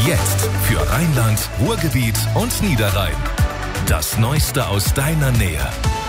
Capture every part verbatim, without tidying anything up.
Jetzt für Rheinland, Ruhrgebiet und Niederrhein. Das Neueste aus deiner Nähe.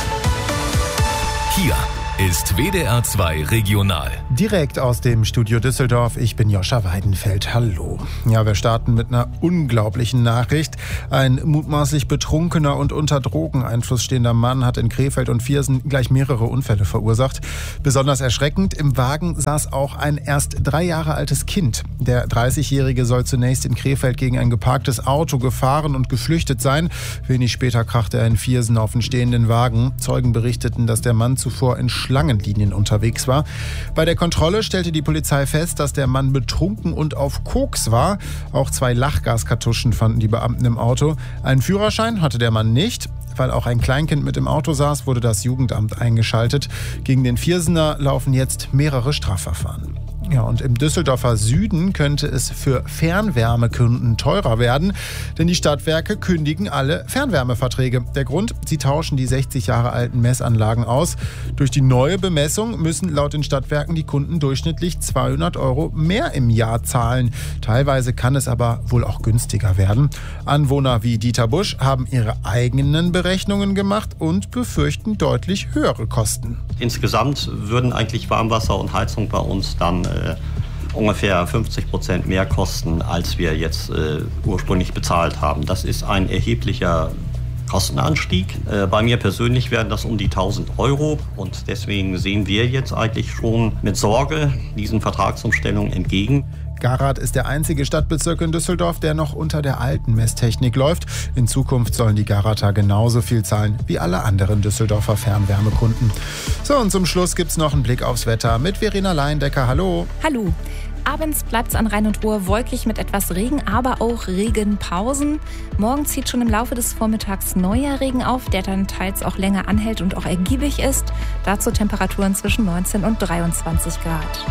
Hier ist W D R zwei Regional. Direkt aus dem Studio Düsseldorf, ich bin Joscha Weidenfeld. Hallo. Ja, wir starten mit einer unglaublichen Nachricht. Ein mutmaßlich betrunkener und unter Drogeneinfluss stehender Mann hat in Krefeld und Viersen gleich mehrere Unfälle verursacht. Besonders erschreckend, im Wagen saß auch ein erst drei Jahre altes Kind. Der dreißigjährige soll zunächst in Krefeld gegen ein geparktes Auto gefahren und geflüchtet sein. Wenig später krachte er in Viersen auf den stehenden Wagen. Zeugen berichteten, dass der Mann zuvor in Schlangenlinien unterwegs war. Bei der Kontrolle stellte die Polizei fest, dass der Mann betrunken und auf Koks war. Auch zwei Lachgaskartuschen fanden die Beamten im Auto. Einen Führerschein hatte der Mann nicht. Weil auch ein Kleinkind mit im Auto saß, wurde das Jugendamt eingeschaltet. Gegen den Viersener laufen jetzt mehrere Strafverfahren. Ja, und im Düsseldorfer Süden könnte es für Fernwärmekunden teurer werden, denn die Stadtwerke kündigen alle Fernwärmeverträge. Der Grund, sie tauschen die sechzig Jahre alten Messanlagen aus. Durch die neue Bemessung müssen laut den Stadtwerken die Kunden durchschnittlich zweihundert Euro mehr im Jahr zahlen. Teilweise kann es aber wohl auch günstiger werden. Anwohner wie Dieter Busch haben ihre eigenen Berechnungen gemacht und befürchten deutlich höhere Kosten. Insgesamt würden eigentlich Warmwasser und Heizung bei uns dann äh, ungefähr fünfzig Prozent mehr kosten, als wir jetzt äh, ursprünglich bezahlt haben. Das ist ein erheblicher Kostenanstieg. Äh, bei mir persönlich wären das um die tausend Euro und deswegen sehen wir jetzt eigentlich schon mit Sorge diesen Vertragsumstellungen entgegen. Garath ist der einzige Stadtbezirk in Düsseldorf, der noch unter der alten Messtechnik läuft. In Zukunft sollen die Garather genauso viel zahlen wie alle anderen Düsseldorfer Fernwärmekunden. So, und zum Schluss gibt's noch einen Blick aufs Wetter mit Verena Leindecker. Hallo. Hallo. Abends bleibt es an Rhein und Ruhr wolkig mit etwas Regen, aber auch Regenpausen. Morgen zieht schon im Laufe des Vormittags neuer Regen auf, der dann teils auch länger anhält und auch ergiebig ist. Dazu Temperaturen zwischen neunzehn und dreiundzwanzig Grad.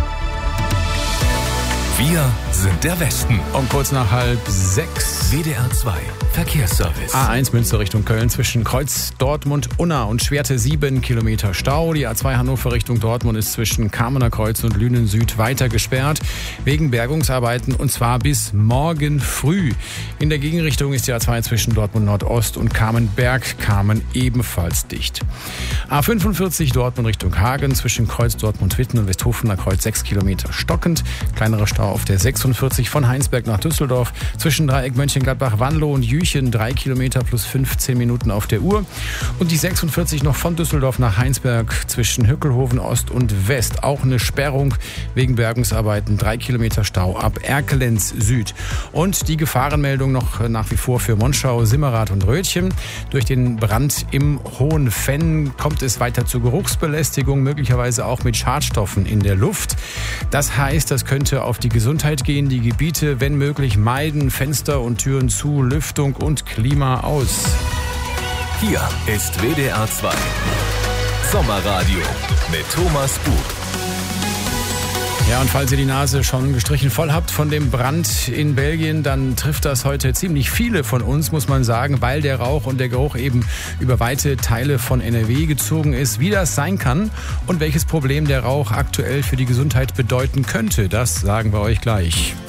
Wir sind der Westen. Um kurz nach halb sechs. W D R zwei Verkehrsservice. A eins Münster Richtung Köln zwischen Kreuz Dortmund Unna und Schwerte sieben Kilometer Stau. Die A zwei Hannover Richtung Dortmund ist zwischen Kamener Kreuz und Lünen Süd weiter gesperrt wegen Bergungsarbeiten und zwar bis morgen früh. In der Gegenrichtung ist die A zwei zwischen Dortmund Nordost und Kamenberg Kamen ebenfalls dicht. A fünfundvierzig Dortmund Richtung Hagen zwischen Kreuz Dortmund Witten und Westhofener Kreuz sechs Kilometer stockend. Kleinerer Stau auf der sechsundvierzig von Heinsberg nach Düsseldorf zwischen Dreieck Mönchengladbach Wanlo und Jüchen drei Kilometer plus fünfzehn Minuten auf der Uhr. Und die sechsundvierzig noch von Düsseldorf nach Heinsberg zwischen Hückelhoven Ost und West. Auch eine Sperrung wegen Bergungsarbeiten. drei Kilometer Stau ab Erkelenz Süd. Und die Gefahrenmeldung noch nach wie vor für Monschau, Simmerath und Rötchen. Durch den Brand im Hohen Fenn kommt es weiter zur Geruchsbelästigung, möglicherweise auch mit Schadstoffen in der Luft. Das heißt, das könnte auf die Gesundheit gehen. Die Gebiete, wenn möglich, meiden. Fenster und Türen zu, Lüftung und Klima aus. Hier ist W D R zwei Sommerradio mit Thomas Buch. Ja, und falls ihr die Nase schon gestrichen voll habt von dem Brand in Belgien, dann trifft das heute ziemlich viele von uns, muss man sagen, weil der Rauch und der Geruch eben über weite Teile von N R W gezogen ist. Wie das sein kann und welches Problem der Rauch aktuell für die Gesundheit bedeuten könnte, das sagen wir euch gleich.